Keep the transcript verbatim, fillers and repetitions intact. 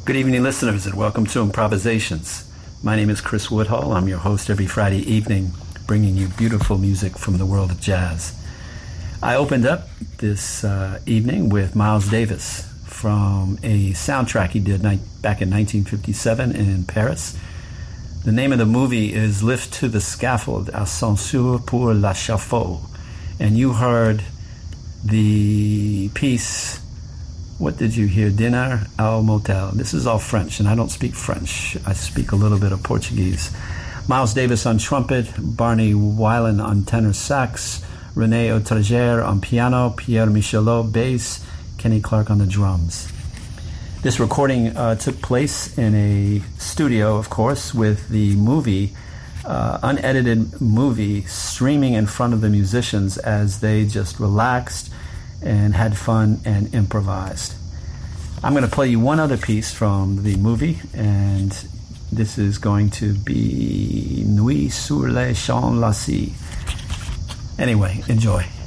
Good evening, listeners, and welcome to Improvisations. My name is Chris Woodhull. I'm your host every Friday evening, bringing you beautiful music from the world of jazz. I opened up this uh, evening with Miles Davis from a soundtrack he did ni- back in nineteen fifty-seven in Paris. The name of the movie is Lift to the Scaffold, Ascenseur pour l'Échafaud. And you heard the piece, what did you hear? Dinner au Motel. This is all French, and I don't speak French. I speak a little bit of Portuguese. Miles Davis on trumpet, Barney Weiland on tenor sax, René Autrégère on piano, Pierre Michelot bass, Kenny Clark on the drums. This recording uh, took place in a studio, of course, with the movie, uh, unedited movie, streaming in front of the musicians as they just relaxed and had fun and improvised. I'm going to play you one other piece from the movie, and this is going to be Nuit sur les Champs Lasses. Anyway, enjoy.